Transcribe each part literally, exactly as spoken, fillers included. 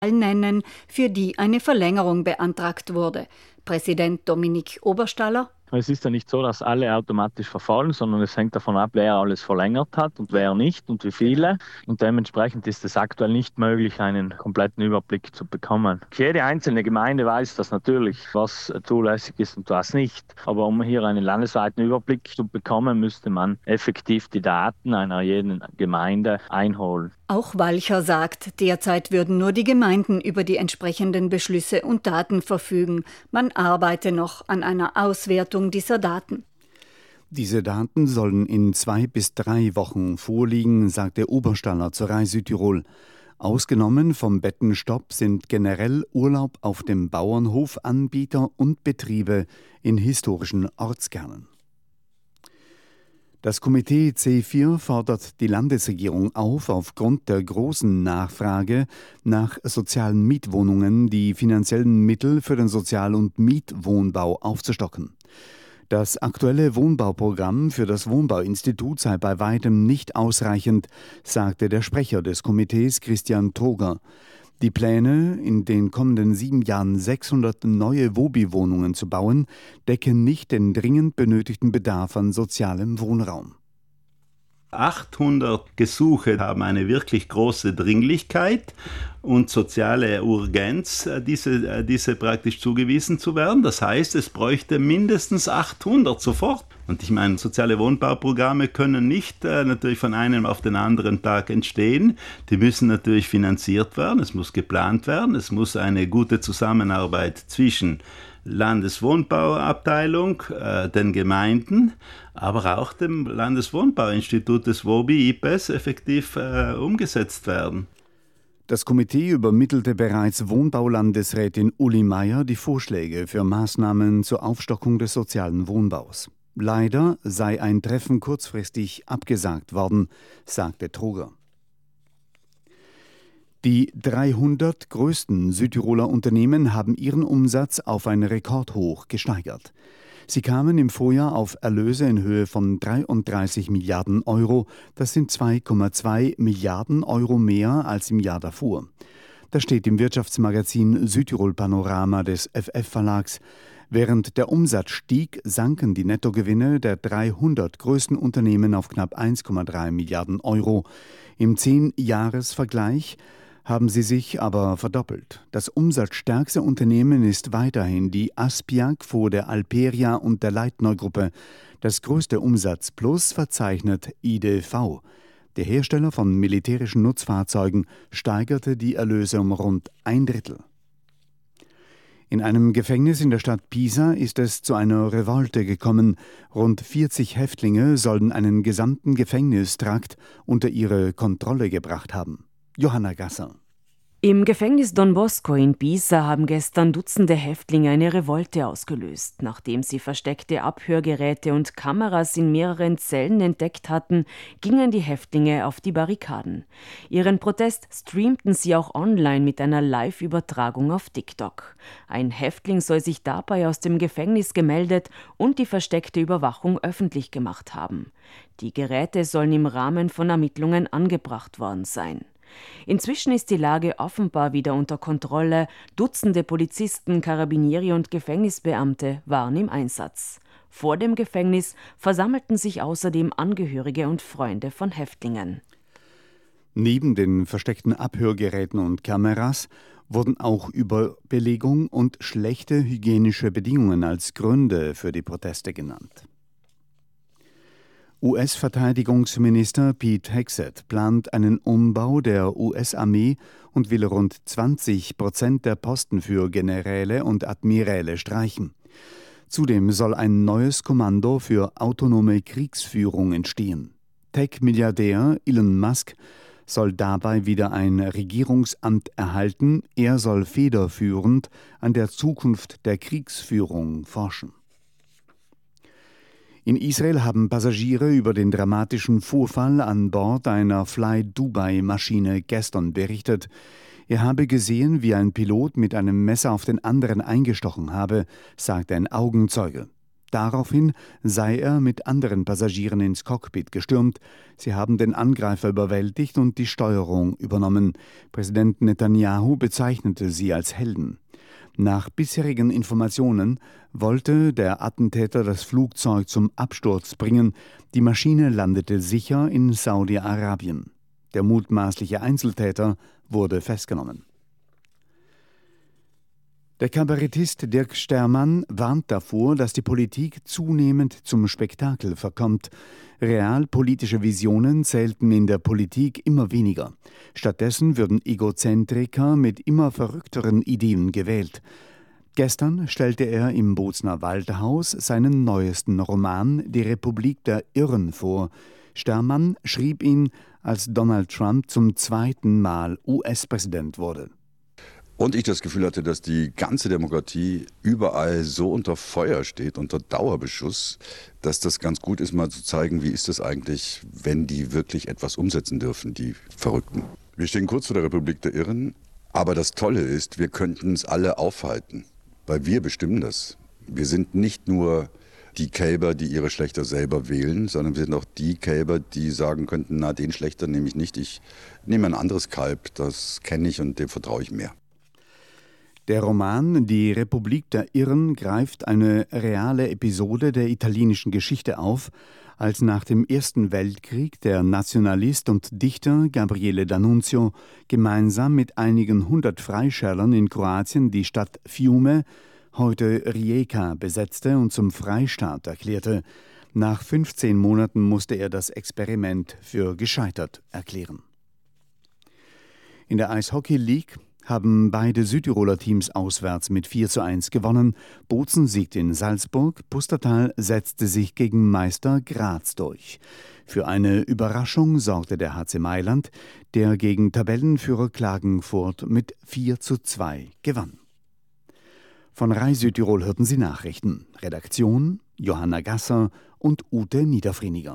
nennen, für die eine Verlängerung beantragt wurde. Präsident Dominik Oberstaller: Es ist ja nicht so, dass alle automatisch verfallen, sondern es hängt davon ab, wer alles verlängert hat und wer nicht und wie viele. Und dementsprechend ist es aktuell nicht möglich, einen kompletten Überblick zu bekommen. Jede einzelne Gemeinde weiß das natürlich, was zulässig ist und was nicht. Aber um hier einen landesweiten Überblick zu bekommen, müsste man effektiv die Daten einer jeden Gemeinde einholen. Auch Walcher sagt, derzeit würden nur die Gemeinden über die entsprechenden Beschlüsse und Daten verfügen. Man arbeite noch an einer Auswertung dieser Daten. Diese Daten sollen in zwei bis drei Wochen vorliegen, sagte Oberstaller zur Rai Südtirol. Ausgenommen vom Bettenstopp sind generell Urlaub auf dem Bauernhof, Anbieter und Betriebe in historischen Ortskernen. Das Komitee C vier fordert die Landesregierung auf, aufgrund der großen Nachfrage nach sozialen Mietwohnungen die finanziellen Mittel für den Sozial- und Mietwohnbau aufzustocken. Das aktuelle Wohnbauprogramm für das Wohnbauinstitut sei bei weitem nicht ausreichend, sagte der Sprecher des Komitees Christian Toger. Die Pläne, in den kommenden sieben Jahren sechshundert neue Wobi-Wohnungen zu bauen, decken nicht den dringend benötigten Bedarf an sozialem Wohnraum. achthundert Gesuche haben eine wirklich große Dringlichkeit und soziale Urgenz, diese, diese praktisch zugewiesen zu werden. Das heißt, es bräuchte mindestens achthundert sofort. Und ich meine, soziale Wohnbauprogramme können nicht äh, natürlich von einem auf den anderen Tag entstehen. Die müssen natürlich finanziert werden, es muss geplant werden, es muss eine gute Zusammenarbeit zwischen Landeswohnbauabteilung, äh, den Gemeinden, aber auch dem Landeswohnbauinstitut des WOBI, I P E S, effektiv äh, umgesetzt werden. Das Komitee übermittelte bereits Wohnbaulandesrätin Uli Meier die Vorschläge für Maßnahmen zur Aufstockung des sozialen Wohnbaus. Leider sei ein Treffen kurzfristig abgesagt worden, sagte Troger. Die dreihundert größten Südtiroler Unternehmen haben ihren Umsatz auf ein Rekordhoch gesteigert. Sie kamen im Vorjahr auf Erlöse in Höhe von dreiunddreißig Milliarden Euro. Das sind zwei Komma zwei Milliarden Euro mehr als im Jahr davor. Das steht im Wirtschaftsmagazin Südtirol Panorama des F F-Verlags. Während der Umsatz stieg, sanken die Nettogewinne der dreihundert größten Unternehmen auf knapp eins Komma drei Milliarden Euro. Im zehn-Jahres-Vergleich haben sie sich aber verdoppelt. Das umsatzstärkste Unternehmen ist weiterhin die Aspiac vor der Alperia und der Leitner-Gruppe. Das größte Umsatzplus verzeichnet I D V. Der Hersteller von militärischen Nutzfahrzeugen steigerte die Erlöse um rund ein Drittel. In einem Gefängnis in der Stadt Pisa ist es zu einer Revolte gekommen. Rund vierzig Häftlinge sollen einen gesamten Gefängnistrakt unter ihre Kontrolle gebracht haben. Johanna Gasser. Im Gefängnis Don Bosco in Pisa haben gestern Dutzende Häftlinge eine Revolte ausgelöst. Nachdem sie versteckte Abhörgeräte und Kameras in mehreren Zellen entdeckt hatten, gingen die Häftlinge auf die Barrikaden. Ihren Protest streamten sie auch online mit einer Live-Übertragung auf TikTok. Ein Häftling soll sich dabei aus dem Gefängnis gemeldet und die versteckte Überwachung öffentlich gemacht haben. Die Geräte sollen im Rahmen von Ermittlungen angebracht worden sein. Inzwischen ist die Lage offenbar wieder unter Kontrolle. Dutzende Polizisten, Karabinieri und Gefängnisbeamte waren im Einsatz. Vor dem Gefängnis versammelten sich außerdem Angehörige und Freunde von Häftlingen. Neben den versteckten Abhörgeräten und Kameras wurden auch Überbelegung und schlechte hygienische Bedingungen als Gründe für die Proteste genannt. U S-Verteidigungsminister Pete Hegseth plant einen Umbau der U S-Armee und will rund zwanzig Prozent der Posten für Generäle und Admiräle streichen. Zudem soll ein neues Kommando für autonome Kriegsführung entstehen. Tech-Milliardär Elon Musk soll dabei wieder ein Regierungsamt erhalten. Er soll federführend an der Zukunft der Kriegsführung forschen. In Israel haben Passagiere über den dramatischen Vorfall an Bord einer Fly-Dubai-Maschine gestern berichtet. Er habe gesehen, wie ein Pilot mit einem Messer auf den anderen eingestochen habe, sagte ein Augenzeuge. Daraufhin sei er mit anderen Passagieren ins Cockpit gestürmt. Sie haben den Angreifer überwältigt und die Steuerung übernommen. Präsident Netanyahu bezeichnete sie als Helden. Nach bisherigen Informationen wollte der Attentäter das Flugzeug zum Absturz bringen. Die Maschine landete sicher in Saudi-Arabien. Der mutmaßliche Einzeltäter wurde festgenommen. Der Kabarettist Dirk Stermann warnt davor, dass die Politik zunehmend zum Spektakel verkommt. Realpolitische Visionen zählten in der Politik immer weniger. Stattdessen würden Egozentriker mit immer verrückteren Ideen gewählt. Gestern stellte er im Bozner Waldhaus seinen neuesten Roman »Die Republik der Irren« vor. Stermann schrieb ihn, als Donald Trump zum zweiten Mal U S-Präsident wurde. Und ich das Gefühl hatte, dass die ganze Demokratie überall so unter Feuer steht, unter Dauerbeschuss, dass das ganz gut ist, mal zu zeigen, wie ist das eigentlich, wenn die wirklich etwas umsetzen dürfen, die Verrückten. Wir stehen kurz vor der Republik der Irren, aber das Tolle ist, wir könnten es alle aufhalten, weil wir bestimmen das. Wir sind nicht nur die Kälber, die ihre Schlächter selber wählen, sondern wir sind auch die Kälber, die sagen könnten, na, den Schlächter nehme ich nicht, ich nehme ein anderes Kalb, das kenne ich und dem vertraue ich mehr. Der Roman »Die Republik der Irren« greift eine reale Episode der italienischen Geschichte auf, als nach dem Ersten Weltkrieg der Nationalist und Dichter Gabriele D'Annunzio gemeinsam mit einigen hundert Freischärlern in Kroatien die Stadt Fiume, heute Rijeka, besetzte und zum Freistaat erklärte. Nach fünfzehn Monaten musste er das Experiment für gescheitert erklären. In der Eishockey League haben beide Südtiroler Teams auswärts mit vier zu eins gewonnen. Bozen siegte in Salzburg, Pustertal setzte sich gegen Meister Graz durch. Für eine Überraschung sorgte der H C Mailand, der gegen Tabellenführer Klagenfurt mit vier zu zwei gewann. Von Rai Südtirol hörten Sie Nachrichten. Redaktion Johanna Gasser und Ute Niederfrieniger.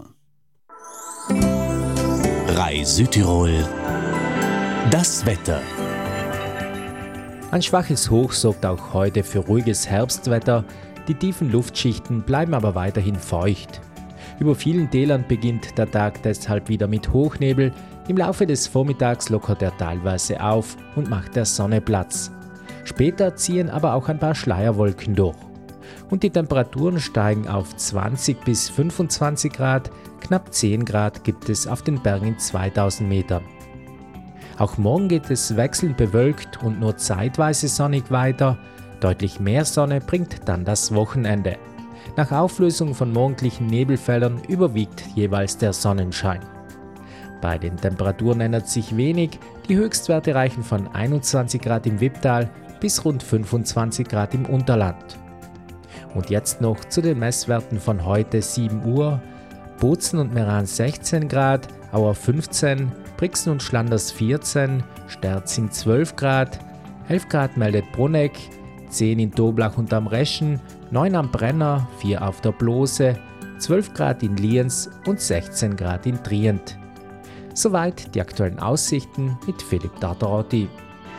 Rai Südtirol. Das Wetter. Ein schwaches Hoch sorgt auch heute für ruhiges Herbstwetter. Die tiefen Luftschichten bleiben aber weiterhin feucht. Über vielen Tälern beginnt der Tag deshalb wieder mit Hochnebel. Im Laufe des Vormittags lockert er teilweise auf und macht der Sonne Platz. Später ziehen aber auch ein paar Schleierwolken durch. Und die Temperaturen steigen auf zwanzig bis fünfundzwanzig Grad. Knapp zehn Grad gibt es auf den Bergen in zweitausend Metern. Auch morgen geht es wechselnd bewölkt und nur zeitweise sonnig weiter. Deutlich mehr Sonne bringt dann das Wochenende. Nach Auflösung von morgendlichen Nebelfeldern überwiegt jeweils der Sonnenschein. Bei den Temperaturen ändert sich wenig. Die Höchstwerte reichen von einundzwanzig Grad im Wipptal bis rund fünfundzwanzig Grad im Unterland. Und jetzt noch zu den Messwerten von heute sieben Uhr. Bozen und Meran sechzehn Grad, Auer fünfzehn, Brixen und Schlanders vierzehn, Sterzing zwölf Grad, elf Grad meldet Bruneck, zehn in Toblach und am Reschen, neun am Brenner, vier auf der Blose, zwölf Grad in Lienz und sechzehn Grad in Trient. Soweit die aktuellen Aussichten mit Philipp Tartarotti.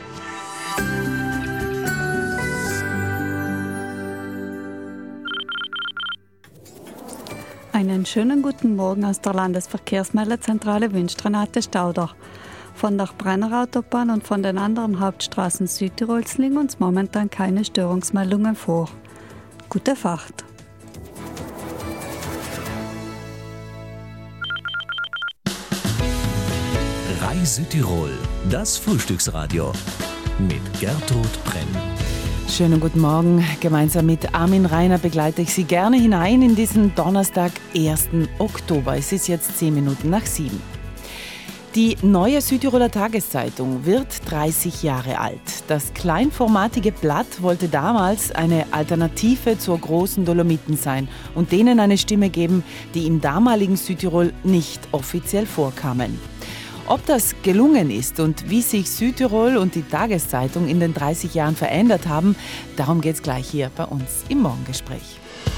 Einen schönen guten Morgen aus der Landesverkehrsmeldezentrale wünscht Renate Stauder. Von der Brennerautobahn und von den anderen Hauptstraßen Südtirols liegen uns momentan keine Störungsmeldungen vor. Gute Fahrt! Rai Südtirol, das Frühstücksradio mit Gertrud Brenn. Schönen guten Morgen. Gemeinsam mit Armin Rainer begleite ich Sie gerne hinein in diesen Donnerstag, ersten Oktober. Es ist jetzt zehn Minuten nach sieben. Die neue Südtiroler Tageszeitung wird dreißig Jahre alt. Das kleinformatige Blatt wollte damals eine Alternative zur großen Dolomiten sein und denen eine Stimme geben, die im damaligen Südtirol nicht offiziell vorkamen. Ob das gelungen ist und wie sich Südtirol und die Tageszeitung in den dreißig Jahren verändert haben, darum geht es gleich hier bei uns im Morgengespräch.